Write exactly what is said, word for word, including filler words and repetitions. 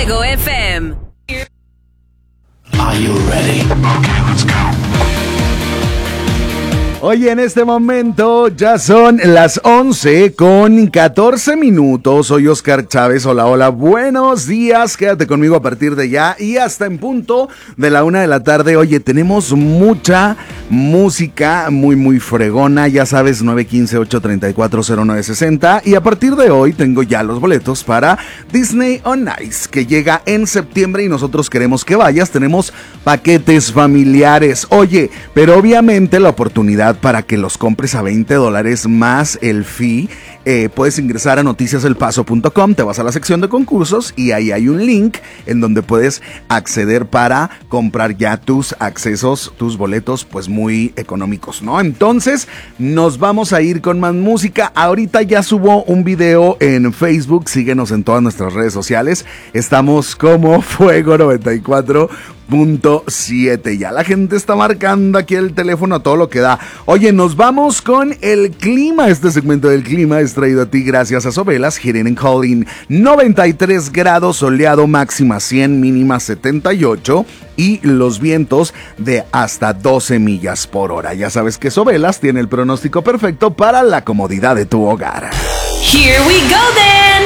Fuego F M. Are you ready? Okay, let's go. Oye, en este momento ya son las once con catorce minutos. Soy Oscar Chávez. Hola, hola, buenos días. Quédate conmigo a partir de ya y hasta en punto de la una de la tarde. Oye, tenemos mucha música muy, muy fregona. Ya sabes, nueve uno cinco, ocho tres cuatro, cero nueve seis cero. Y a partir de hoy tengo ya los boletos para Disney on Ice, que llega en septiembre y nosotros queremos que vayas. Tenemos paquetes familiares. Oye, pero obviamente la oportunidad para que los compres a veinte dólares más el fee, eh, puedes ingresar a noticias el paso punto com, te vas a la sección de concursos y ahí hay un link en donde puedes acceder para comprar ya tus accesos, tus boletos, pues muy económicos, ¿no? Entonces nos vamos a ir con más música. Ahorita ya subo un video en Facebook, síguenos en todas nuestras redes sociales, estamos como Fuego noventa y cuatro punto siete. Ya la gente está marcando aquí el teléfono a todo lo que da. Oye, nos vamos con el clima. Este segmento del clima es traído a ti gracias a Sobelas. Heating and Cooling, noventa y tres grados, soleado, máxima cien, mínima setenta y ocho y los vientos de hasta doce millas por hora. Ya sabes que Sobelas tiene el pronóstico perfecto para la comodidad de tu hogar. Here we go then.